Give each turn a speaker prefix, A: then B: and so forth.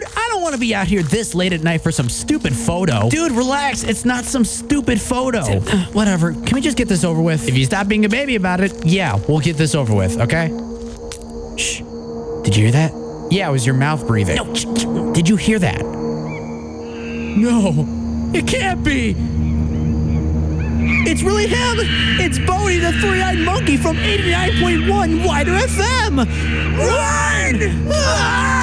A: I don't want to be out here this late at night for some stupid photo. Dude, relax. It's not some stupid photo. Whatever. Can we just get this over with? If you stop being a baby about it, yeah, we'll get this over with, okay? Shh. Did you hear that? Yeah, it was your mouth breathing. No, did you hear that? No, it can't be. It's really him. It's Bodie, the three-eyed monkey from 89.1 Wider FM. Run! Ah!